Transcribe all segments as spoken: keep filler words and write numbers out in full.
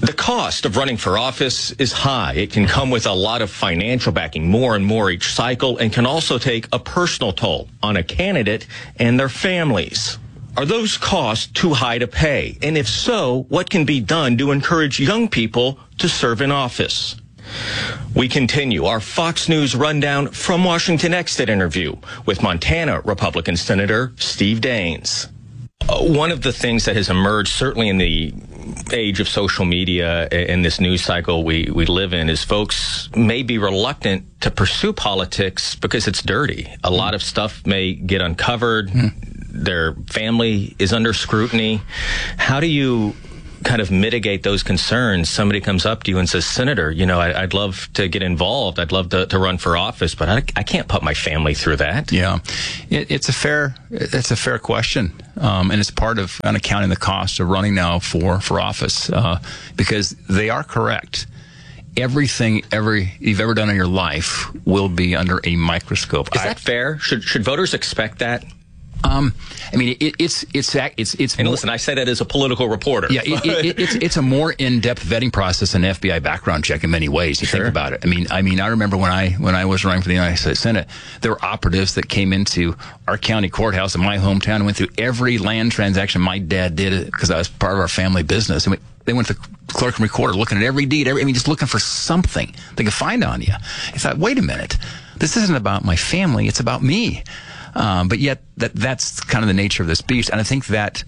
The cost of running for office is high. It can come with a lot of financial backing, more and more each cycle, and can also take a personal toll on a candidate and their families. Are those costs too high to pay? And if so, what can be done to encourage young people to serve in office? We continue our Fox News rundown from Washington Exit interview with Montana Republican Senator Steve Daines. Uh, one of the things that has emerged, certainly in the age of social media and this news cycle we, we live in, is folks may be reluctant to pursue politics because it's dirty. A lot of stuff may get uncovered. Mm. Their family is under scrutiny. How do you kind of mitigate those concerns? Somebody comes up to you and says, Senator, you know, I, I'd love to get involved. I'd love to, to run for office, but I, I can't put my family through that. Yeah, it, it's a fair it's a fair question, um, and it's part of kind of counting the cost of running now for for office, uh, because they are correct. Everything every you've ever done in your life will be under a microscope. Is I, that fair? Should should voters expect that? Um, I mean, it, it's it's it's it's. And more, listen, I say that as a political reporter. Yeah, it, it, it's it's a more in-depth vetting process than an F B I background check in many ways. You sure. think about it. I mean, I mean, I remember when I when I was running for the United States Senate, there were operatives that came into our county courthouse in my hometown and went through every land transaction my dad did because I was part of our family business. And we, they went to the clerk and recorder looking at every deed. Every, I mean, just looking for something they could find on you. I thought, wait a minute, this isn't about my family; it's about me. Um, but yet, that that's kind of the nature of this beast. And I think that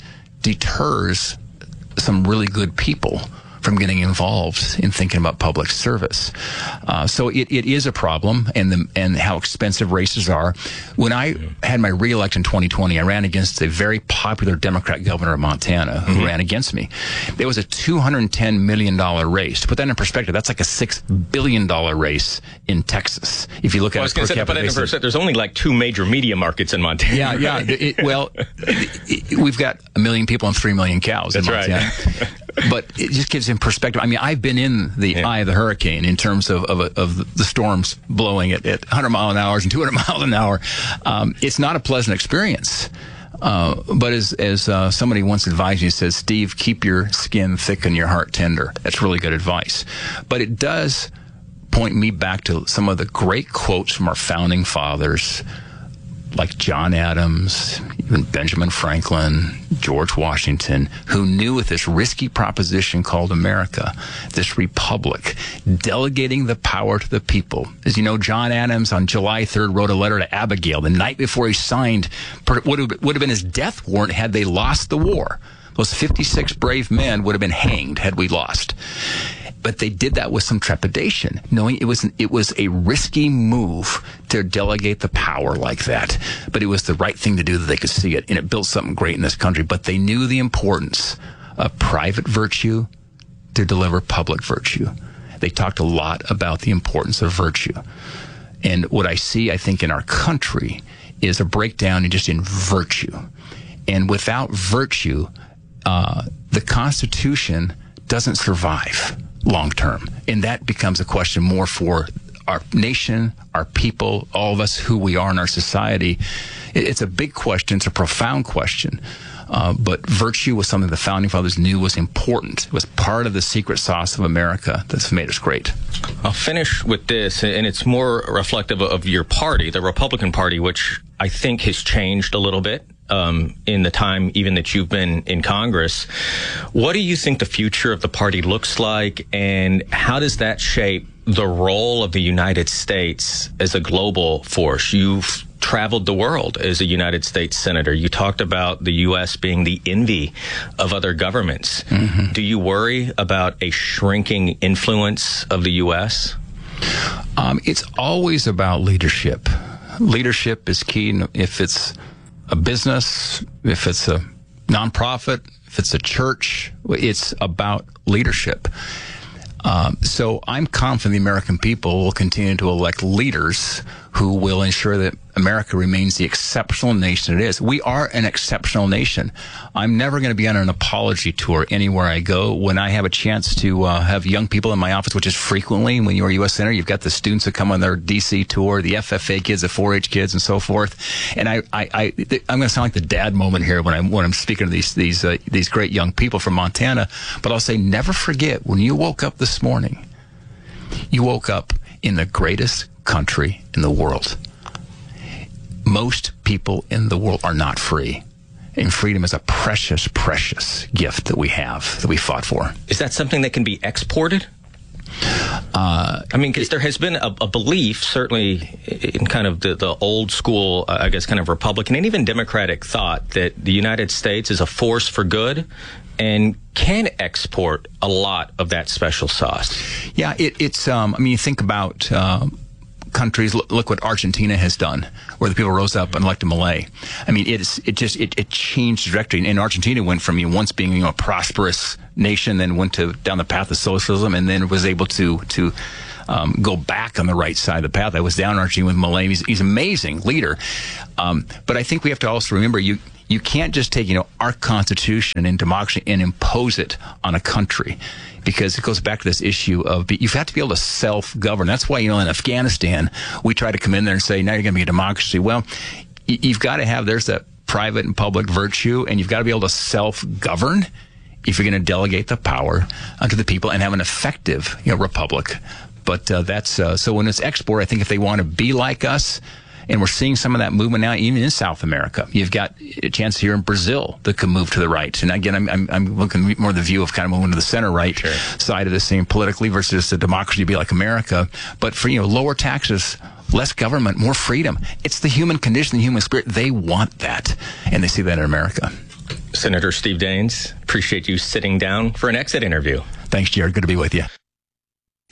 deters some really good people from getting involved in thinking about public service. Uh, so it, it is a problem, and the, and how expensive races are. When I had my re-elect in twenty twenty, I ran against a very popular Democrat governor of Montana who mm-hmm. ran against me. There was a two hundred ten million dollars race. To put that in perspective, that's like a six billion dollars race in Texas. If you look well, at I was going to say, to put it in perspective, there's only like two major media markets in Montana. Yeah, yeah. It, well, it, it, we've got a million people and three million cows that's in Montana. Right. But it just gives in perspective. I mean, I've been in the yeah. eye of the hurricane in terms of of, of the storms blowing at, at one hundred mile an hour and two hundred miles an hour. Um, it's not a pleasant experience. Uh, but as as uh, somebody once advised me, says, Steve, keep your skin thick and your heart tender. That's really good advice. But it does point me back to some of the great quotes from our founding fathers, like John Adams, even Benjamin Franklin, George Washington, who knew with this risky proposition called America, this republic, delegating the power to the people. As you know, John Adams on July third wrote a letter to Abigail the night before he signed what would have been his death warrant had they lost the war. Those fifty-six brave men would have been hanged had we lost. But they did that with some trepidation, knowing it was an, it was a risky move to delegate the power like that. But it was the right thing to do that they could see it, and it built something great in this country. But they knew the importance of private virtue to deliver public virtue. They talked a lot about the importance of virtue. And what I see, I think, in our country is a breakdown in just in virtue. And without virtue, uh, the Constitution doesn't survive long term. And that becomes a question more for our nation, our people, all of us, who we are in our society. It's a big question. It's a profound question. Uh, but virtue was something the founding fathers knew was important. It was part of the secret sauce of America that's made us great. I'll finish with this, and it's more reflective of your party, the Republican Party, which I think has changed a little bit um, in the time even that you've been in Congress. What do you think the future of the party looks like, and how does that shape the role of the United States as a global force? You've traveled the world as a United States senator. You talked about the U S being the envy of other governments. Mm-hmm. Do you worry about a shrinking influence of the U S? Um, it's always about leadership. Leadership is key. If it's a business, if it's a nonprofit, if it's a church, it's about leadership. Um, so I'm confident the American people will continue to elect leaders who will ensure that America remains the exceptional nation it is. We are an exceptional nation. I'm never going to be on an apology tour anywhere I go. When I have a chance to uh, have young people in my office, which is frequently when you're a U S Senator, you've got the students that come on their D C tour, the F F A kids, the four H kids, and so forth. And I, I, I I'm going to sound like the dad moment here when I'm when I'm speaking to these these uh, these great young people from Montana. But I'll say, never forget when you woke up this morning. You woke up in the greatest country in the world. Most people in the world are not free. And freedom is a precious, precious gift that we have, that we fought for. Is that something that can be exported? Uh, I mean, because there has been a, a belief, certainly in kind of the, the old school, uh, I guess, kind of Republican and even Democratic thought that the United States is a force for good and can export a lot of that special sauce. Yeah, it, it's, um, I mean, you think about um, countries, look, look what Argentina has done, where the people rose up and elected Milei. I mean, it's, it just, it, it changed the trajectory. And Argentina went from, you know, once being, you know, a prosperous nation, then went to down the path of socialism, and then was able to, to, Um, go back on the right side of the path. I was down in Argentina with Milei. He's, he's an amazing leader. Um, but I think we have to also remember, you you can't just take, you know, our Constitution and democracy and impose it on a country, because it goes back to this issue of be, you've got to be able to self-govern. That's why, you know, in Afghanistan, we try to come in there and say, now you're going to be a democracy. Well, y- you've got to have, there's that private and public virtue, and you've got to be able to self-govern if you're going to delegate the power unto the people and have an effective, you know, republic. But uh, that's uh, so when it's export, I think if they want to be like us, and we're seeing some of that movement now, even in South America. You've got a chance here in Brazil that can move to the right. And again, I'm, I'm, I'm looking more the view of kind of moving to the center right sure. side of the same politically versus a democracy to be like America. But for, you know, lower taxes, less government, more freedom. It's the human condition, the human spirit. They want that, and they see that in America. Senator Steve Daines, appreciate you sitting down for an exit interview. Thanks, Jared. Good to be with you.